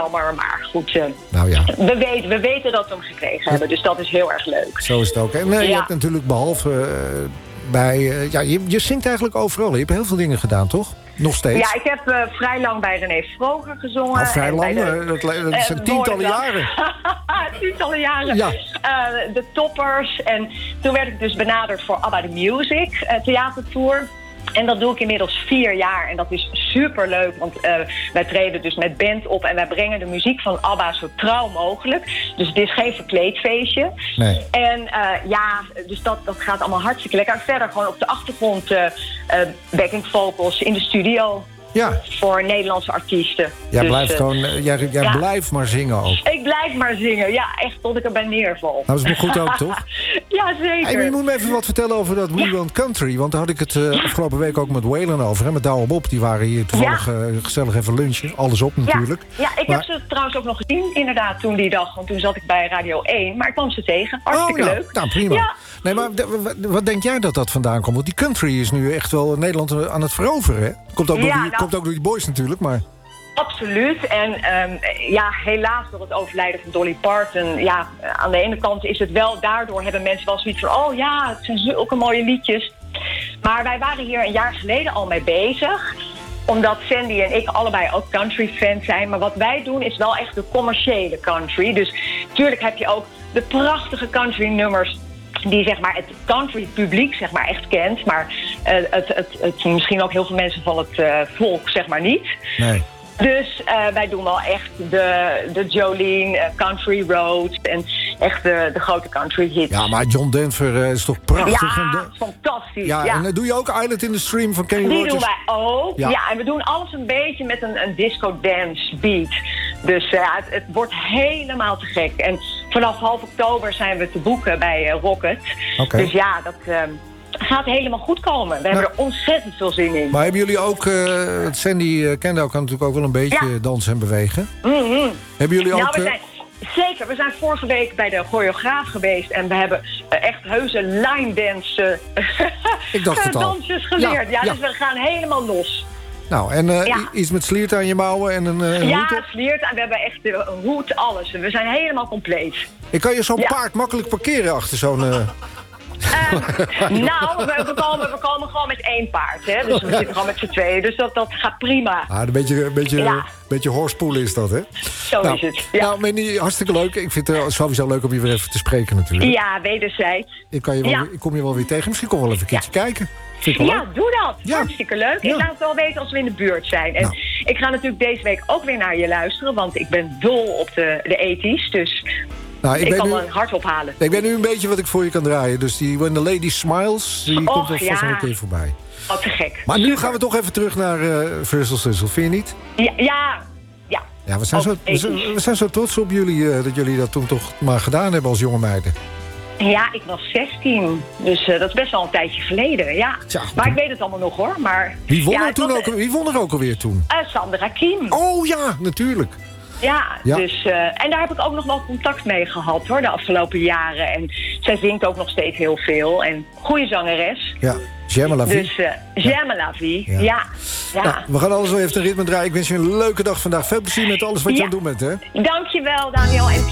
jammer. Maar goed, nou ja. we weten dat we hem gekregen hebben. Dus dat is heel erg leuk. Zo is het ook. En je hebt natuurlijk behalve bij... je zingt eigenlijk overal. Je hebt heel veel dingen gedaan, toch? Nog steeds. Ja, ik heb vrij lang bij René Vroger gezongen. Nou, vrij lang? Dat zijn tientallen jaren. Tientallen jaren. Ja. De Toppers. En toen werd ik dus benaderd voor ABBA The Music theatertour. En dat doe ik inmiddels 4 jaar. En dat is superleuk, want wij treden dus met band op... en wij brengen de muziek van ABBA zo trouw mogelijk. Dus het is geen verkleedfeestje. Nee. En dus dat gaat allemaal hartstikke lekker. En verder gewoon op de achtergrond backing vocals in de studio... Ja. Voor Nederlandse artiesten. Jij dus, blijft gewoon, jij blijft maar zingen ook. Ik blijf maar zingen, ja, echt tot ik erbij neerval. Nou, dat is nog goed ook, toch? Ja, zeker. Hey, maar je moet me even wat vertellen over dat We Want Country. Want daar had ik het afgelopen week ook met Waylon over. Hè, met Douwe Bob, die waren hier toevallig gezellig even lunchen. Alles op natuurlijk. Ja, ik heb ze trouwens ook nog gezien, inderdaad, toen die dag. Want toen zat ik bij Radio 1, maar ik kwam ze tegen. Hartstikke leuk. Nou, prima. Ja. Nee, maar wat denk jij dat vandaan komt? Want die country is nu echt wel Nederland aan het veroveren, hè? Komt ook door die boys natuurlijk, maar... Absoluut. En helaas door het overlijden van Dolly Parton... ja, aan de ene kant is het wel... daardoor hebben mensen wel zoiets van... oh ja, het zijn zulke mooie liedjes. Maar wij waren hier een jaar geleden al mee bezig... omdat Sandy en ik allebei ook country fans zijn. Maar wat wij doen is wel echt de commerciële country. Dus natuurlijk heb je ook de prachtige country nummers... die zeg maar het country publiek zeg maar echt kent. Maar het misschien ook heel veel mensen van het volk zeg maar niet. Nee. Dus wij doen wel echt de Jolene, Country Road en echt de grote country hits. Ja, maar John Denver is toch prachtig? Ja, fantastisch. Ja, ja. en dan doe je ook Island in the Stream van Kenny Rogers? Die doen wij ook. Ja, en we doen alles een beetje met een disco dance beat. Dus het wordt helemaal te gek. En vanaf half oktober zijn we te boeken bij Rocket. Okay. Dus ja, dat... gaat helemaal goed komen. We hebben er ontzettend veel zin in. Maar hebben jullie ook... Sandy Kendall kan natuurlijk ook wel een beetje dansen en bewegen. Mm-hmm. Hebben jullie ook... Zeker, we zijn vorige week bij de choreograaf geweest... en we hebben echt heuse line dance dansjes geleerd. Ja, dus we gaan helemaal los. Nou, en iets met sliert aan je mouwen en een hoed op? Sliert en we hebben echt een hoed, alles. We zijn helemaal compleet. Ik kan je zo'n paard makkelijk parkeren achter zo'n... we komen gewoon met 1 paard. Hè? Dus we zitten gewoon met z'n tweeën. Dus dat gaat prima. Een beetje horspoelen is dat, hè? Zo is het. Ja. Nou, Mandy, hartstikke leuk. Ik vind het sowieso leuk om je weer even te spreken natuurlijk. Ja, wederzijds. Ik kom je wel weer tegen. Misschien kom wel even een keertje kijken. Doe dat. Ja. Hartstikke leuk. Ik laat het wel weten als we in de buurt zijn. En ik ga natuurlijk deze week ook weer naar je luisteren. Want ik ben dol op de 80's. Dus... Nou, ik kan wel een hart ophalen. Ik weet nu een beetje wat ik voor je kan draaien. Dus die When the Lady Smiles, die komt er vast nog een keer voorbij. Oh, te gek. Maar nu gaan we toch even terug naar Fussel Sussel, vind je niet? Ja, we zijn zo trots op jullie dat jullie dat toen toch maar gedaan hebben als jonge meiden. Ja, ik was 16. Dus dat is best wel een tijdje geleden, ja. Tja, maar ik weet het allemaal nog, hoor. Maar, wie won er ook alweer toen? Sandra Kim. Oh ja, natuurlijk. Ja, dus... en daar heb ik ook nog wel contact mee gehad, hoor, de afgelopen jaren. En zij zingt ook nog steeds heel veel. En goede zangeres. Ja, J'aime la vie. Dus J'aime la vie, ja. Nou, we gaan alles wel even een ritme draaien. Ik wens je een leuke dag vandaag. Veel plezier met alles wat je aan het doen bent, hè? Dankjewel, Daniel. En